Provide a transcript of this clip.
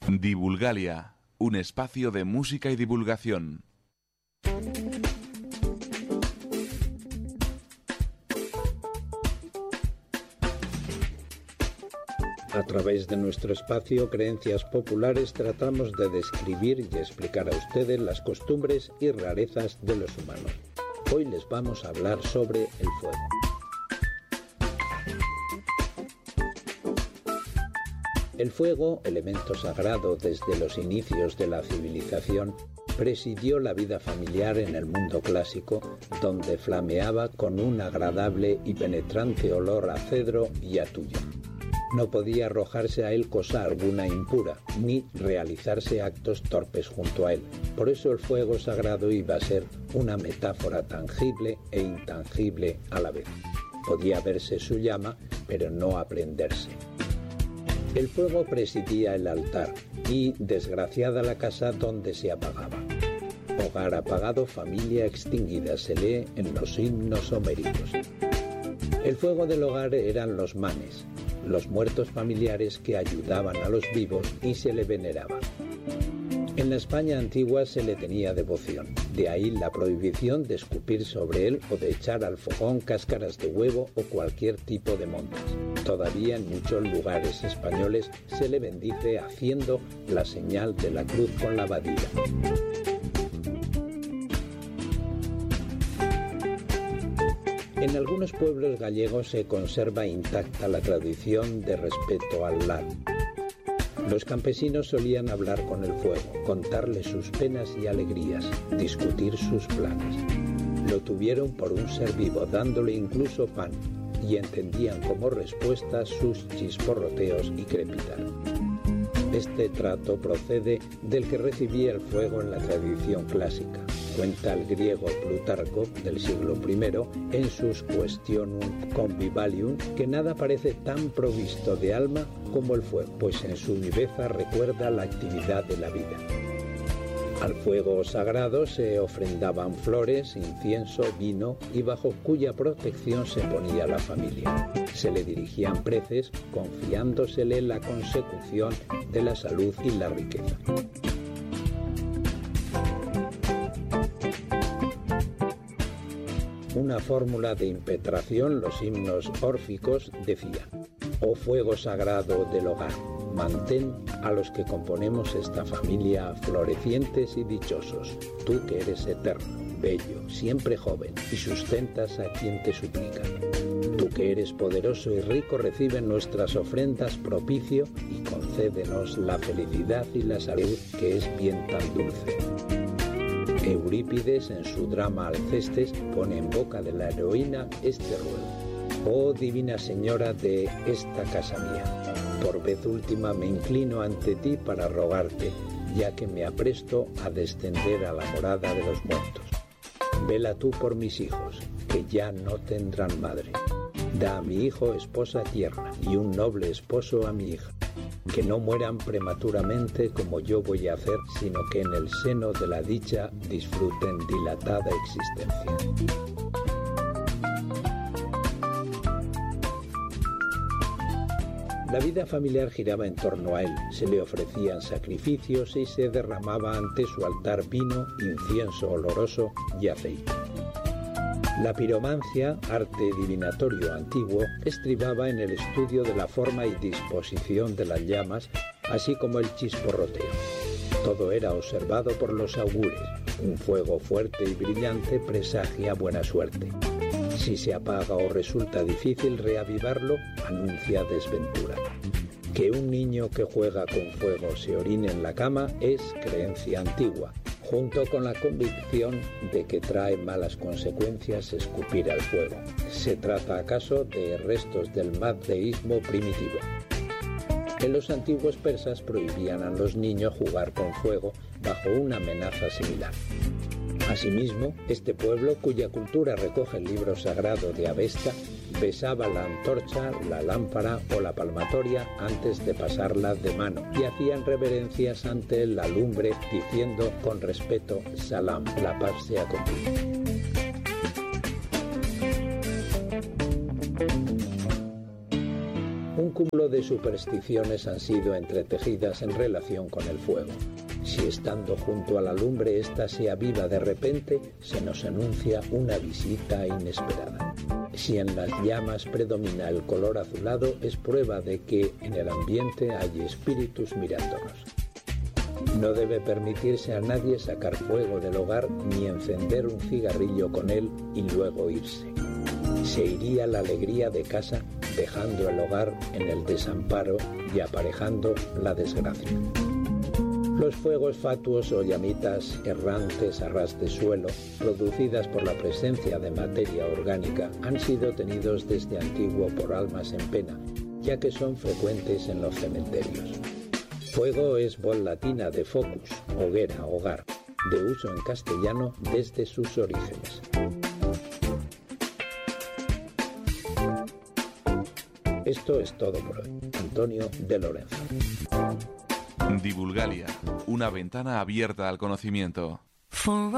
Divulgalia, un espacio de música y divulgación. A través de nuestro espacio Creencias Populares tratamos de describir y explicar a ustedes las costumbres y rarezas de los humanos. Hoy les vamos a hablar sobre el fuego. El fuego, elemento sagrado desde los inicios de la civilización, presidió la vida familiar en el mundo clásico, donde flameaba con un agradable y penetrante olor a cedro y a tuyo. No podía arrojarse a él cosa alguna impura, ni realizarse actos torpes junto a él. Por eso el fuego sagrado iba a ser una metáfora tangible e intangible a la vez. Podía verse su llama, pero no aprenderse. El fuego presidía el altar y, desgraciada la casa donde se apagaba. Hogar apagado, familia extinguida, se lee en los himnos homéricos. El fuego del hogar eran los manes, los muertos familiares que ayudaban a los vivos y se le veneraba. En la España antigua se le tenía devoción, de ahí la prohibición de escupir sobre él o de echar al fogón cáscaras de huevo o cualquier tipo de montes. Todavía en muchos lugares españoles se le bendice haciendo la señal de la cruz con la badilla. En algunos pueblos gallegos se conserva intacta la tradición de respeto al lar. Los campesinos solían hablar con el fuego, contarle sus penas y alegrías, discutir sus planes. Lo tuvieron por un ser vivo, dándole incluso pan, y entendían como respuesta sus chisporroteos y crepitar. Este trato procede del que recibía el fuego en la tradición clásica. Cuenta el griego Plutarco del siglo I en sus Questionum Convivalium que nada parece tan provisto de alma como el fuego, pues en su viveza recuerda la actividad de la vida. Al fuego sagrado se ofrendaban flores, incienso, vino y bajo cuya protección se ponía la familia. Se le dirigían preces confiándosele la consecución de la salud y la riqueza. Una fórmula de impetración, los himnos órficos, decía: «Oh fuego sagrado del hogar, mantén a los que componemos esta familia florecientes y dichosos, tú que eres eterno, bello, siempre joven, y sustentas a quien te suplica. Tú que eres poderoso y rico, recibe nuestras ofrendas propicio y concédenos la felicidad y la salud que es bien tan dulce». Eurípides, en su drama Alcestes, pone en boca de la heroína este ruego: «Oh divina señora de esta casa mía, por vez última me inclino ante ti para rogarte, ya que me apresto a descender a la morada de los muertos. Vela tú por mis hijos, que ya no tendrán madre. Da a mi hijo esposa tierna y un noble esposo a mi hija. Que no mueran prematuramente como yo voy a hacer, sino que en el seno de la dicha disfruten dilatada existencia». La vida familiar giraba en torno a él, se le ofrecían sacrificios y se derramaba ante su altar vino, incienso oloroso y aceite. La piromancia, arte divinatorio antiguo, estribaba en el estudio de la forma y disposición de las llamas, así como el chisporroteo. Todo era observado por los augures. Un fuego fuerte y brillante presagia buena suerte. Si se apaga o resulta difícil reavivarlo, anuncia desventura. Que un niño que juega con fuego se orine en la cama es creencia antigua, junto con la convicción de que trae malas consecuencias escupir al fuego. ¿Se trata acaso de restos del mazdeísmo primitivo? En los antiguos persas prohibían a los niños jugar con fuego bajo una amenaza similar. Asimismo, este pueblo, cuya cultura recoge el libro sagrado de Avesta, besaba la antorcha, la lámpara o la palmatoria antes de pasarla de mano y hacían reverencias ante la lumbre diciendo con respeto: Salam, la paz sea contigo. Un cúmulo cúmulo de supersticiones han sido entretejidas en relación con el fuego. Si estando junto a la lumbre ésta se aviva de repente, se nos anuncia una visita inesperada. Si en las llamas predomina el color azulado, es prueba de que en el ambiente hay espíritus mirándonos. No debe permitirse a nadie sacar fuego del hogar ni encender un cigarrillo con él y luego irse. Se iría la alegría de casa, dejando el hogar en el desamparo y aparejando la desgracia. Los fuegos fatuos o llamitas errantes a ras de suelo, producidas por la presencia de materia orgánica, han sido tenidos desde antiguo por almas en pena, ya que son frecuentes en los cementerios. Fuego es voz latina de focus, hoguera, hogar, de uso en castellano desde sus orígenes. Esto es todo por hoy. Antonio de Lorenzo. Divulgalia, una ventana abierta al conocimiento.